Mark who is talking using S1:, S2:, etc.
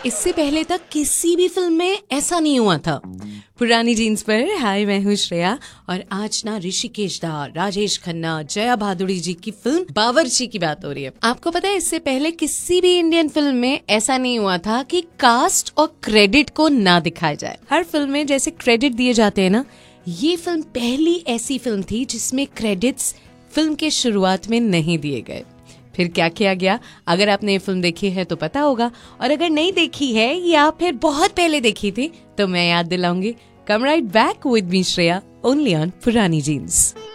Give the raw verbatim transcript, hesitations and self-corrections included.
S1: इससे पहले तक किसी भी फिल्म में ऐसा नहीं हुआ था। पुरानी जीन्स पर हाय, मैं हूँ श्रेया और आज ना ऋषिकेश दा, राजेश खन्ना, जया भादुड़ी जी की फिल्म बावर्ची की बात हो रही है। आपको पता है इससे पहले किसी भी इंडियन फिल्म में ऐसा नहीं हुआ था कि कास्ट और क्रेडिट को ना दिखाया जाए। हर फिल्म में जैसे क्रेडिट दिए जाते हैं ना, ये फिल्म पहली ऐसी फिल्म थी जिसमें क्रेडिट्स फिल्म के शुरुआत में नहीं दिए गए। फिर क्या किया गया? अगर आपने ये फिल्म देखी है तो पता होगा, और अगर नहीं देखी है या फिर बहुत पहले देखी थी तो मैं याद दिलाऊंगी। कम right back with me Shreya, only on पुरानी जीन्स।